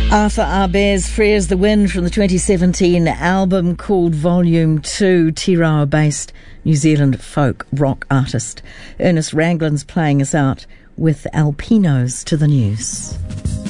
Arthur Arbe's Free as the Wind from the 2017 album called Volume 2, Tirau-based New Zealand folk rock artist. Ernest Ranglin's playing us out with Alpinos to the news.